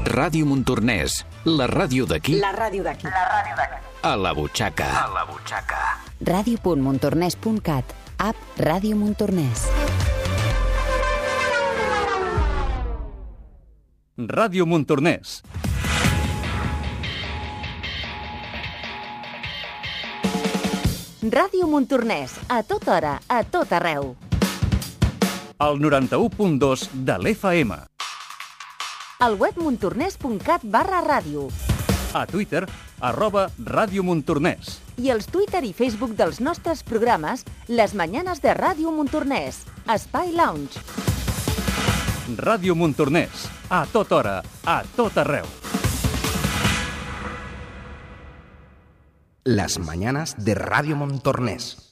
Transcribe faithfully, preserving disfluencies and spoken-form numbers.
Ràdio Montornès, la ràdio d'aquí. La ràdio d'aquí. La ràdio d'aquí. A la butxaca. A la butxaca. ràdio punt montornès punt cat. App Ràdio Montornès. Ràdio Montornès. Ràdio Montornès, a tota hora, a tot arreu. El noranta-u punt dos de l'F M. Al web montornès.cat barra ràdio. A Twitter, arroba Ràdio Montornès. I els Twitter i Facebook dels nostres programes, les mañanes de Ràdio Montornès, Espai Lounge. Ràdio Montornès, a tota hora, a tot arreu. Las mañanas de Radio Montornès.